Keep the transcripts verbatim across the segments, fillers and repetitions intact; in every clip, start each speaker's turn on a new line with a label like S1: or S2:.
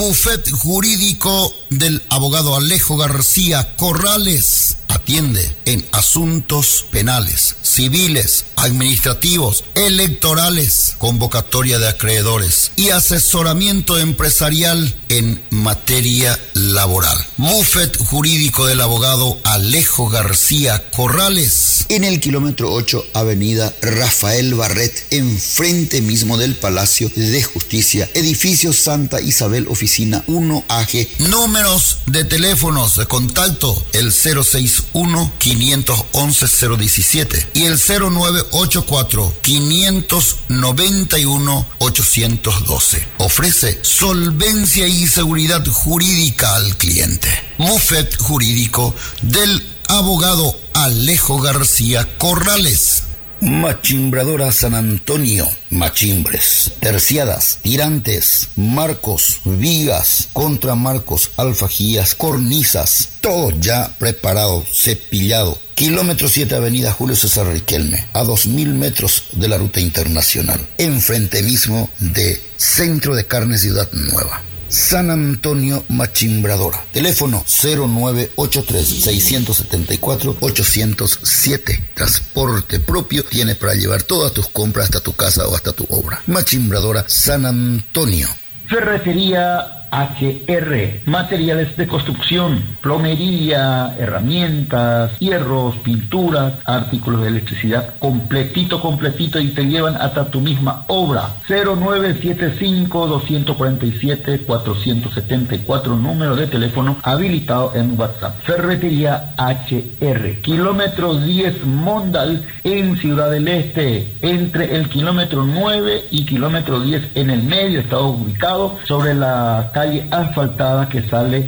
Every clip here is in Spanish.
S1: Bufet jurídico del abogado Alejo García Corrales. Atiende en asuntos penales, civiles, administrativos, electorales, convocatoria de acreedores y asesoramiento empresarial en materia laboral. Bufet jurídico del abogado Alejo García Corrales en el kilómetro ocho, avenida Rafael Barret, enfrente mismo del Palacio de Justicia, edificio Santa Isabel, oficina uno A G. Números de teléfonos de contacto: el cero seis uno, cinco once, cero diecisiete y el cero nueve ocho cuatro, cinco nueve uno, ochocientos doce. Ofrece solvencia y seguridad jurídica al cliente. Bufet jurídico del abogado Alejo García Corrales. Machimbradora San Antonio. Machimbres, terciadas, tirantes, marcos, vigas, contramarcos, alfajías, cornisas, todo ya preparado, cepillado. Kilómetro siete, avenida Julio César Riquelme, a dos mil metros de la ruta internacional, enfrente mismo de Centro de Carne Ciudad Nueva. San Antonio Machimbradora. Teléfono cero nueve ocho tres, seis siete cuatro, ocho cero siete. Transporte propio tiene para llevar todas tus compras hasta tu casa o hasta tu obra. Machimbradora San Antonio. Ferretería H R, materiales de construcción, plomería, herramientas, hierros, pinturas, artículos de electricidad, completito, completito, y te llevan hasta tu misma obra. cero nueve siete cinco, dos cuatro siete, cuatro siete cuatro, número de teléfono habilitado en WhatsApp. Ferretería H R, kilómetro diez Mondal, en Ciudad del Este, entre el kilómetro nueve y kilómetro diez, en el medio está ubicado, sobre la calle asfaltada que sale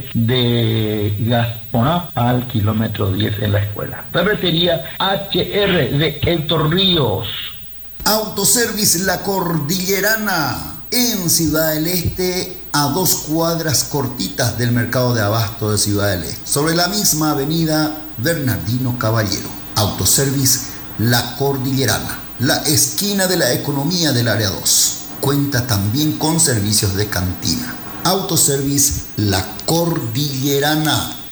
S1: de Gasponá al kilómetro diez en la escuela. Ferretería H R de Héctor Ríos. Autoservice La Cordillerana, en Ciudad del Este, a dos cuadras cortitas del mercado de abasto de Ciudad del Este, sobre la misma avenida Bernardino Caballero. Autoservice La Cordillerana, la esquina de la economía del área dos. Cuenta también con servicios de cantina. Autoservice La Cordillerana.